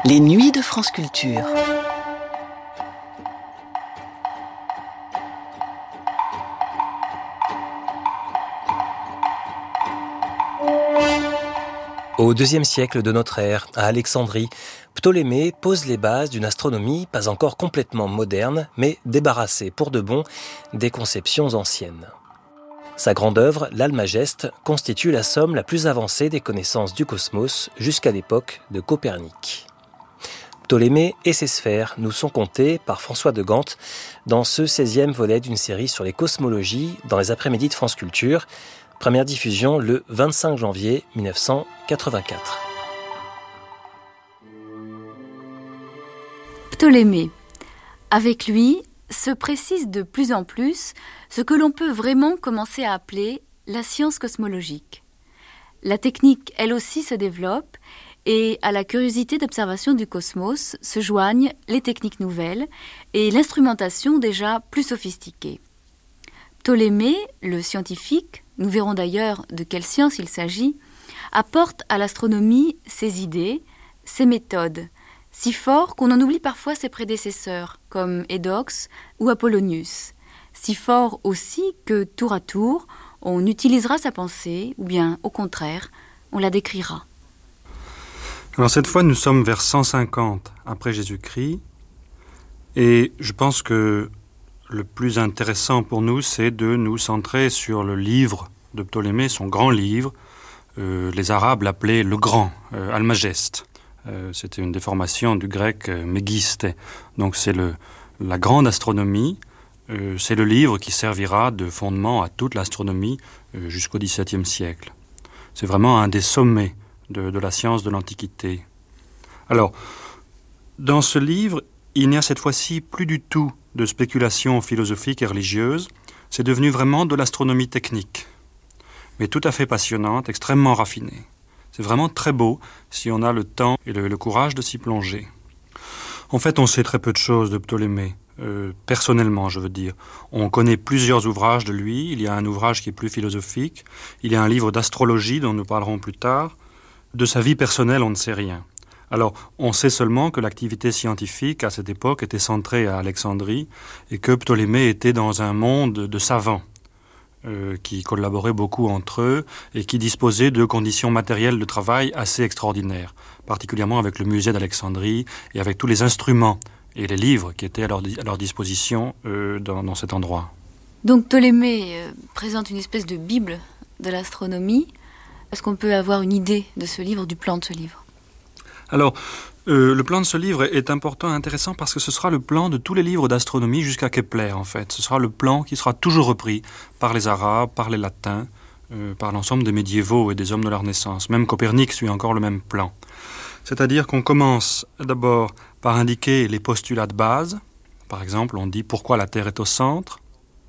Les nuits de France Culture. Au IIe siècle de notre ère, à Alexandrie, Ptolémée pose les bases d'une astronomie pas encore complètement moderne, mais débarrassée pour de bon des conceptions anciennes. Sa grande œuvre, l'Almageste, constitue la somme la plus avancée des connaissances du cosmos jusqu'à l'époque de Copernic. Ptolémée et ses sphères nous sont contés par François de Gant dans ce 16e volet d'une série sur les cosmologies dans les après-midi de France Culture. Première diffusion le 25 janvier 1984. Ptolémée. Avec lui, se précise de plus en plus ce que l'on peut vraiment commencer à appeler la science cosmologique. La technique, elle aussi, se développe et à la curiosité d'observation du cosmos se joignent les techniques nouvelles et l'instrumentation déjà plus sophistiquée. Ptolémée, le scientifique, nous verrons d'ailleurs de quelle science il s'agit, apporte à l'astronomie ses idées, ses méthodes, si fort qu'on en oublie parfois ses prédécesseurs, comme Eudoxe ou Apollonius, si fort aussi que, tour à tour, on utilisera sa pensée, ou bien, au contraire, on la décrira. Alors cette fois, nous sommes vers 150 après Jésus-Christ, et je pense que le plus intéressant pour nous, c'est de nous centrer sur le livre de Ptolémée, son grand livre. Les Arabes l'appelaient le Grand, Almageste. C'était une déformation du grec mégiste. Donc c'est la grande astronomie. C'est le livre qui servira de fondement à toute l'astronomie jusqu'au XVIIe siècle. C'est vraiment un des sommets de la science de l'Antiquité. Alors, dans ce livre, il n'y a cette fois-ci plus du tout de spéculation philosophique et religieuse. C'est devenu vraiment de l'astronomie technique, mais tout à fait passionnante, extrêmement raffinée. C'est vraiment très beau si on a le temps et le courage de s'y plonger. En fait, on sait très peu de choses de Ptolémée, personnellement, je veux dire. On connaît plusieurs ouvrages de lui. Il y a un ouvrage qui est plus philosophique. Il y a un livre d'astrologie dont nous parlerons plus tard. De sa vie personnelle, on ne sait rien. Alors, on sait seulement que l'activité scientifique, à cette époque, était centrée à Alexandrie et que Ptolémée était dans un monde de savants qui collaboraient beaucoup entre eux et qui disposaient de conditions matérielles de travail assez extraordinaires, particulièrement avec le musée d'Alexandrie et avec tous les instruments et les livres qui étaient à leur disposition dans cet endroit. Donc Ptolémée présente une espèce de bible de l'astronomie. Est-ce qu'on peut avoir une idée de ce livre, du plan de ce livre ? Alors, le plan de ce livre est important et intéressant parce que ce sera le plan de tous les livres d'astronomie jusqu'à Kepler, en fait. Ce sera le plan qui sera toujours repris par les Arabes, par les Latins, par l'ensemble des médiévaux et des hommes de la Renaissance. Même Copernic suit encore le même plan. C'est-à-dire qu'on commence d'abord par indiquer les postulats de base. Par exemple, on dit pourquoi la Terre est au centre,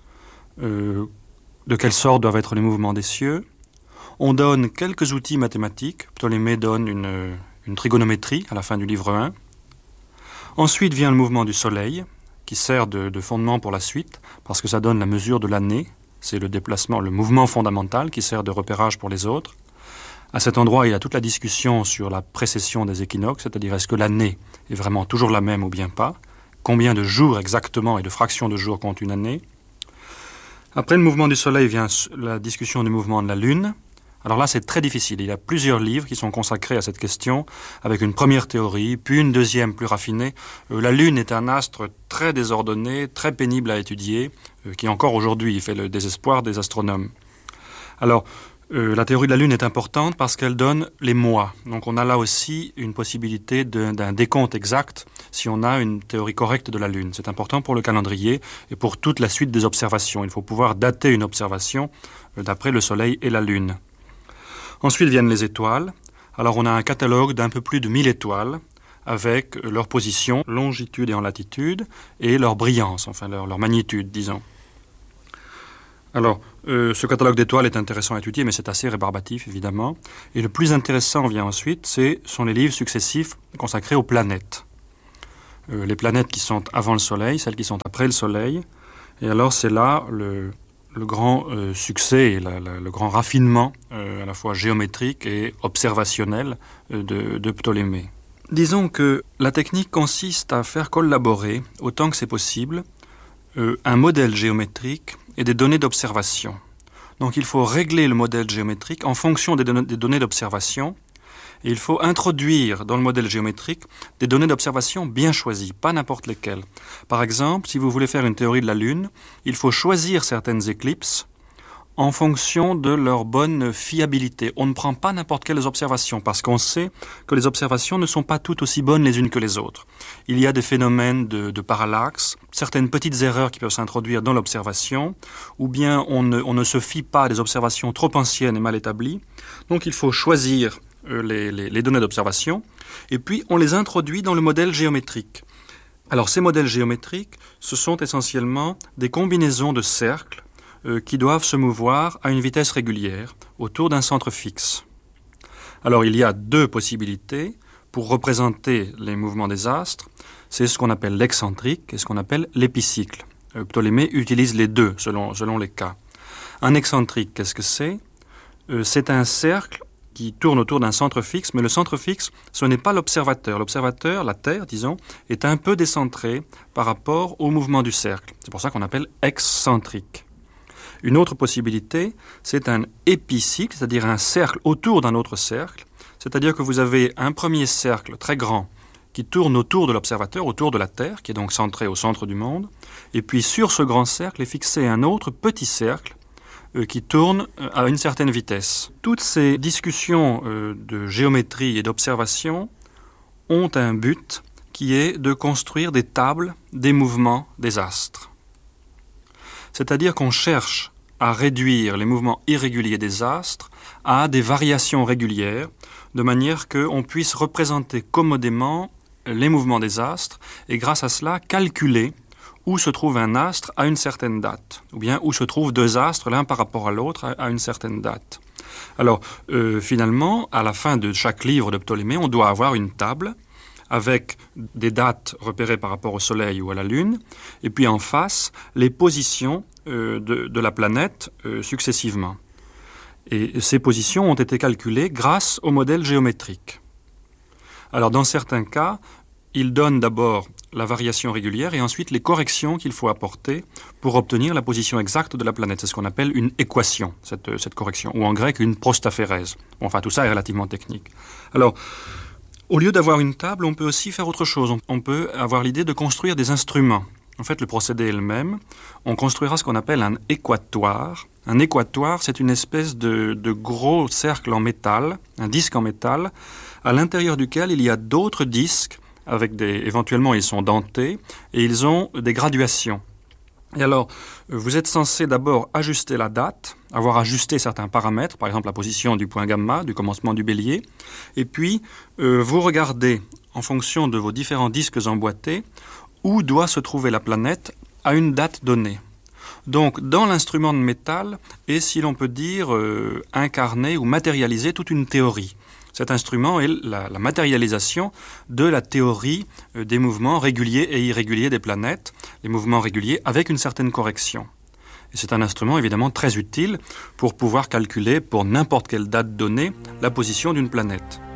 de quelle sorte doivent être les mouvements des cieux. On donne quelques outils mathématiques. Ptolémée donne une trigonométrie à la fin du livre 1. Ensuite vient le mouvement du Soleil, qui sert de fondement pour la suite, parce que ça donne la mesure de l'année. C'est le déplacement, le mouvement fondamental qui sert de repérage pour les autres. À cet endroit, il y a toute la discussion sur la précession des équinoxes, c'est-à-dire est-ce que l'année est vraiment toujours la même ou bien pas, combien de jours exactement et de fractions de jours compte une année. Après le mouvement du Soleil vient la discussion du mouvement de la Lune. Alors là, c'est très difficile. Il y a plusieurs livres qui sont consacrés à cette question, avec une première théorie, puis une deuxième plus raffinée. La Lune est un astre très désordonné, très pénible à étudier, qui encore aujourd'hui fait le désespoir des astronomes. Alors, la théorie de la Lune est importante parce qu'elle donne les mois. Donc on a là aussi une possibilité d'un décompte exact si on a une théorie correcte de la Lune. C'est important pour le calendrier et pour toute la suite des observations. Il faut pouvoir dater une observation d'après le Soleil et la Lune. Ensuite viennent les étoiles. Alors on a un catalogue d'un peu plus de 1000 étoiles avec leur position, longitude et en latitude, et leur brillance, enfin leur magnitude, disons. Alors, ce catalogue d'étoiles est intéressant à étudier, mais c'est assez rébarbatif, évidemment. Et le plus intéressant vient ensuite, sont les livres successifs consacrés aux planètes. Les planètes qui sont avant le Soleil, celles qui sont après le Soleil. Et alors c'est là le grand succès et le grand raffinement à la fois géométrique et observationnel de Ptolémée. Disons que la technique consiste à faire collaborer, autant que c'est possible, un modèle géométrique et des données d'observation. Donc il faut régler le modèle géométrique en fonction des données d'observation, et il faut introduire dans le modèle géométrique des données d'observation bien choisies, pas n'importe lesquelles. Par exemple, si vous voulez faire une théorie de la Lune, il faut choisir certaines éclipses en fonction de leur bonne fiabilité. On ne prend pas n'importe quelles observations, parce qu'on sait que les observations ne sont pas toutes aussi bonnes les unes que les autres. Il y a des phénomènes de parallaxe, certaines petites erreurs qui peuvent s'introduire dans l'observation, ou bien on ne se fie pas à des observations trop anciennes et mal établies. Donc il faut choisir les données d'observation, et puis on les introduit dans le modèle géométrique. Alors ces modèles géométriques, ce sont essentiellement des combinaisons de cercles qui doivent se mouvoir à une vitesse régulière autour d'un centre fixe. Alors il y a deux possibilités pour représenter les mouvements des astres. C'est ce qu'on appelle l'excentrique et ce qu'on appelle l'épicycle. Ptolémée utilise les deux selon les cas. Un excentrique, qu'est-ce que c'est ? C'est un cercle qui tourne autour d'un centre fixe, mais le centre fixe, ce n'est pas l'observateur. L'observateur, la Terre, disons, est un peu décentré par rapport au mouvement du cercle. C'est pour ça qu'on appelle excentrique. Une autre possibilité, c'est un épicycle, c'est-à-dire un cercle autour d'un autre cercle, c'est-à-dire que vous avez un premier cercle très grand qui tourne autour de l'observateur, autour de la Terre, qui est donc centré au centre du monde, et puis sur ce grand cercle est fixé un autre petit cercle qui tourne à une certaine vitesse. Toutes ces discussions de géométrie et d'observation ont un but qui est de construire des tables des mouvements des astres. C'est-à-dire qu'on cherche à réduire les mouvements irréguliers des astres à des variations régulières, de manière qu'on puisse représenter commodément les mouvements des astres et grâce à cela calculer où se trouve un astre à une certaine date, ou bien où se trouvent deux astres l'un par rapport à l'autre à une certaine date. Alors finalement, à la fin de chaque livre de Ptolémée, on doit avoir une table avec des dates repérées par rapport au Soleil ou à la Lune, et puis en face, les positions de la planète successivement. Et ces positions ont été calculées grâce au modèle géométrique. Alors dans certains cas, il donne d'abord la variation régulière et ensuite les corrections qu'il faut apporter pour obtenir la position exacte de la planète. C'est ce qu'on appelle une équation, cette correction, ou en grec une prostaphérèse. Enfin, tout ça est relativement technique. Alors, au lieu d'avoir une table, on peut aussi faire autre chose. On peut avoir l'idée de construire des instruments. En fait, le procédé est le même. On construira ce qu'on appelle un équatoire. Un équatoire, c'est une espèce de gros cercle en métal, un disque en métal, à l'intérieur duquel il y a d'autres disques, éventuellement ils sont dentés, et ils ont des graduations. Et alors, vous êtes censé d'abord ajuster la date, avoir ajusté certains paramètres, par exemple la position du point gamma, du commencement du bélier, et puis vous regardez, en fonction de vos différents disques emboîtés, où doit se trouver la planète à une date donnée. Donc, dans l'instrument de métal est, si l'on peut dire, incarné ou matérialisé toute une théorie. Cet instrument est la matérialisation de la théorie des mouvements réguliers et irréguliers des planètes, les mouvements réguliers avec une certaine correction. Et c'est un instrument évidemment très utile pour pouvoir calculer pour n'importe quelle date donnée la position d'une planète.